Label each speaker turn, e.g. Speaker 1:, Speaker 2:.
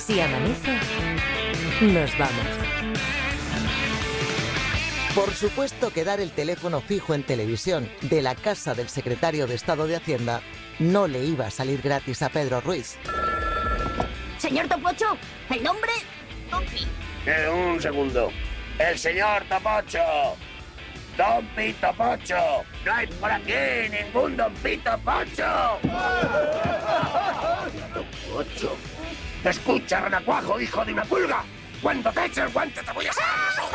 Speaker 1: Si amanece, nos vamos. Por supuesto que dar el teléfono fijo en televisión de la casa del secretario de Estado de Hacienda no le iba a salir gratis a Pedro Ruiz.
Speaker 2: Señor Topocho, ¿el nombre? Tompi.
Speaker 3: Un segundo. El señor Topocho. Don Pito Pocho. No hay por aquí ningún Don Pito Pocho. Pito Pocho. Escucha, renacuajo, hijo de una pulga. Cuando te eche el guante te voy a sacar los ojos.